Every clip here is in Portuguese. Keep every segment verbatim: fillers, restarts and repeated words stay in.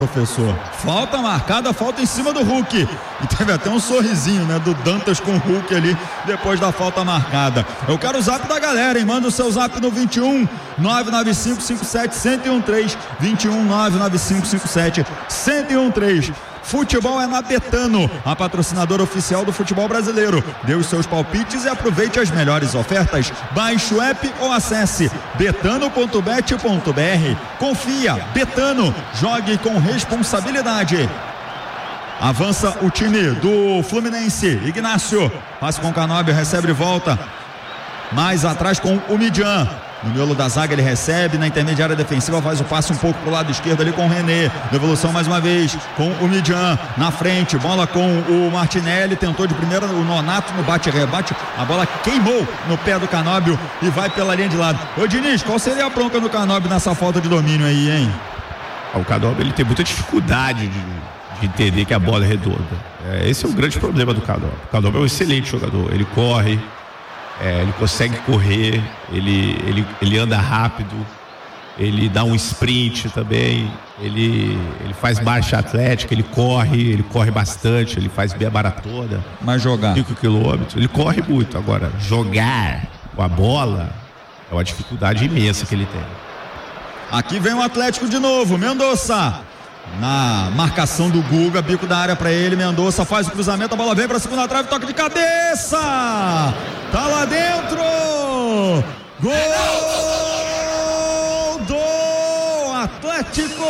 Professor, falta marcada, falta em cima do Hulk, e teve até um sorrisinho, né, do Dantas com o Hulk ali, depois da falta marcada. Eu quero o zap da galera, hein, manda o seu zap no vinte e um, nove nove cinco cinco sete, um zero um três, vinte e um, nove nove cinco cinco sete, um zero um três. Futebol é na Betano, a patrocinadora oficial do futebol brasileiro. Dê os seus palpites e aproveite as melhores ofertas. Baixe o app ou acesse betano ponto bet ponto br. Confia, Betano, jogue com responsabilidade. Avança o time do Fluminense. Ignácio, passe com o Canóbio, recebe de volta. Mais atrás com o Midian. No miolo da zaga ele recebe, na intermediária defensiva faz o passe um pouco pro lado esquerdo ali com o René. Devolução mais uma vez com o Midian na frente, bola com o Martinelli, tentou de primeira o Nonato no bate-rebate, a bola queimou no pé do Canóbio e vai pela linha de lado. Ô Diniz, qual seria a bronca do Canóbio nessa falta de domínio aí, hein? O Canóbio ele tem muita dificuldade de, de entender que a bola é redonda. É, esse é o grande problema do Canóbio. O Canóbio é um excelente jogador, ele corre. É, ele consegue correr, ele, ele, ele anda rápido, ele dá um sprint também, ele, ele faz marcha atlética, ele corre, ele corre bastante, ele faz meia maratona. Mas jogar? cinco quilômetros, ele corre muito. Agora, jogar com a bola é uma dificuldade imensa que ele tem. Aqui vem o Atlético de novo, Mendonça. Na marcação do Guga, bico da área para ele, Mendonça faz o cruzamento, a bola vem para a segunda trave, toque de cabeça, tá lá dentro, gol do Atlético,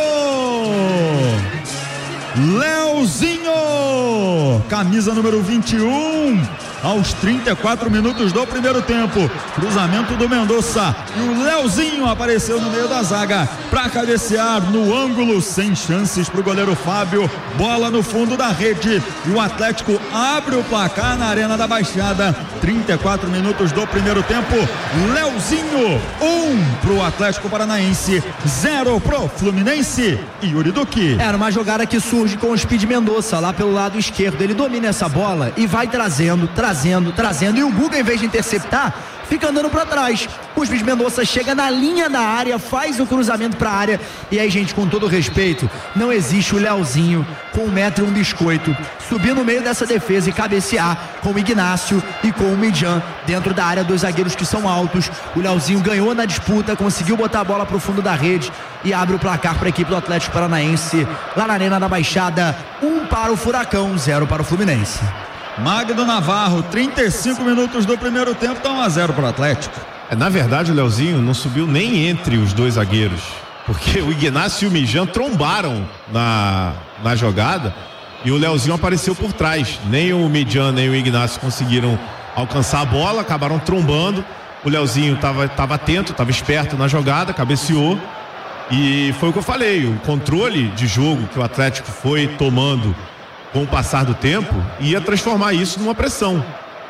Leozinho, camisa número vinte e um, aos trinta e quatro minutos do primeiro tempo, cruzamento do Mendonça e o Leozinho apareceu no meio da zaga para cabecear no ângulo, sem chances para o goleiro Fábio, bola no fundo da rede e o Atlético abre o placar na Arena da Baixada. Trinta e quatro minutos do primeiro tempo, Leozinho, um pro Atlético Paranaense, zero pro Fluminense. Yuri Duque. Era uma jogada que surge com o Speed Mendonça lá pelo lado esquerdo, ele domina essa bola e vai trazendo, trazendo, trazendo, e o Guga, em vez de interceptar, fica andando para trás. O Speed Mendonça chega na linha da área, faz o cruzamento para a área, e aí, gente, com todo respeito, não existe o Leozinho com um metro e um biscoito subir no meio dessa defesa e cabecear com o Ignácio e com o Midian dentro da área, dos zagueiros que são altos. O Leozinho ganhou na disputa, conseguiu botar a bola pro fundo da rede e abre o placar para a equipe do Atlético Paranaense lá na Arena da Baixada. Um para o Furacão, zero para o Fluminense. Magno Navarro, trinta e cinco minutos do primeiro tempo, tá um a zero para o Atlético. É, na verdade, o Leozinho não subiu nem entre os dois zagueiros, porque o Ignácio e o Mijan trombaram na, na jogada e o Leozinho apareceu por trás. Nem o Mijan nem o Ignácio conseguiram alcançar a bola, acabaram trombando. O Leozinho estava tava atento, estava esperto na jogada, cabeceou. E foi o que eu falei, o controle de jogo que o Atlético foi tomando com o passar do tempo ia transformar isso numa pressão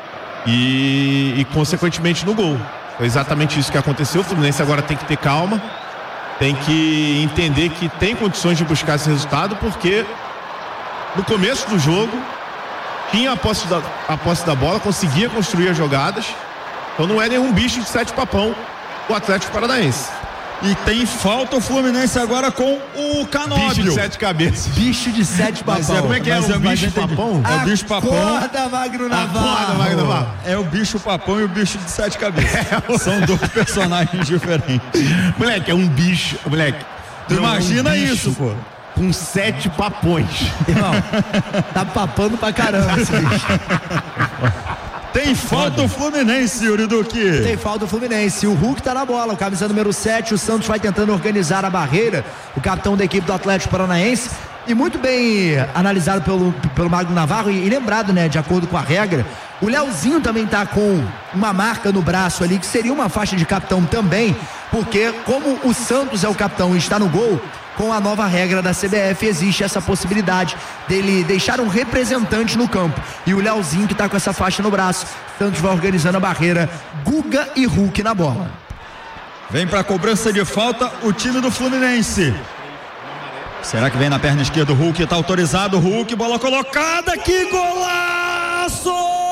e, e consequentemente no gol. Foi exatamente isso que aconteceu. O Fluminense agora tem que ter calma, tem que entender que tem condições de buscar esse resultado, porque no começo do jogo tinha a posse da, a posse da bola, conseguia construir as jogadas, então não é nenhum bicho de sete papão o Atlético Paranaense. E tem falta o Fluminense agora com o Canóbio. Bicho de sete cabeças. Bicho de sete papão. É, como é que é? Mas o é bicho papão? É o bicho papão. Acorda, Magno Navarro. Acorda, Magno Navarro. É o bicho papão e o bicho de sete cabeças. É. São dois personagens diferentes. Moleque, é um bicho. Moleque. Tu imagina é um isso, pô. Com sete papões. Irmão, tá papando pra caramba esse bicho. Tem falta o Fluminense, Yuri Duque. Tem falta o Fluminense. O Hulk tá na bola, o camisa número sete. O Santos vai tentando organizar a barreira. O capitão da equipe do Atlético Paranaense. E muito bem analisado pelo, pelo Magno Navarro e, e lembrado, né, de acordo com a regra. O Leozinho também tá com uma marca no braço ali, que seria uma faixa de capitão também, porque como o Santos é o capitão e está no gol, com a nova regra da C B F existe essa possibilidade dele deixar um representante no campo. E o Leozinho que tá com essa faixa no braço. Santos vai organizando a barreira. Guga e Hulk na bola. Vem pra cobrança de falta o time do Fluminense. Será que vem na perna esquerda o Hulk? Tá autorizado o Hulk, bola colocada, que golaço!